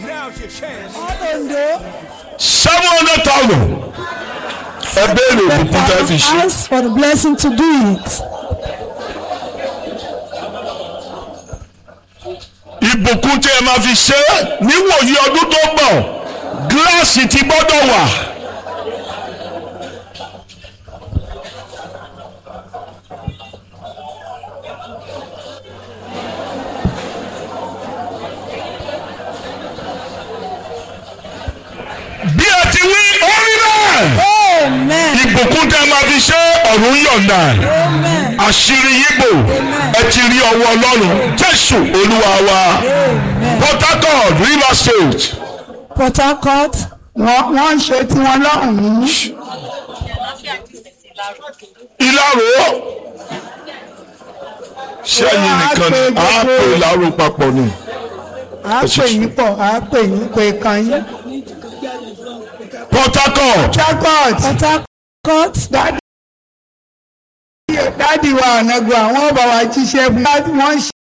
700,000. Ask for the blessing to do it. Ìbùkún tí ẹ máa fi ṣe níwòyí ọdún tó ń bọ̀, gíláàsì ti gbọ́dọ̀ wà. Bí ẹ ti wí orí náà. Ìbùkún tẹ́ máa fi ṣe ọ̀run yọ̀ǹda. Àṣírí yíbò ẹ ti rí ọwọ́ Ọlọ́run Jésù Olúwa wa. Port Harcourt River State. Port Harcourt. Wọ́n ṣe tí wọ́n lọ́hùn-ún. Ìlàró. Ṣẹ́yìn nìkan ni a pè Ìlàró papọ̀ ni. A pè yín pọ̀, a pè yín pé kan yín. Port Harcourt. Port Harcourt. Dádì wa ọ̀nà gbọ́ àwọn ọba wa jíṣẹ́ wọ́n ṣe.